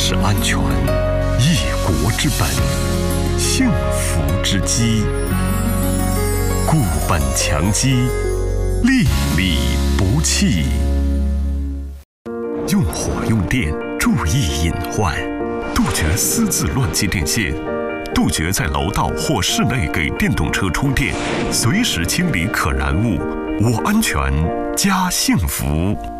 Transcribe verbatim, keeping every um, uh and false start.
是安全，一国之本，幸福之基。固本强基，粒粒不弃。用火用电，注意隐患，杜绝私自乱接电线，杜绝在楼道或室内给电动车充电，随时清理可燃物。我安全，家幸福。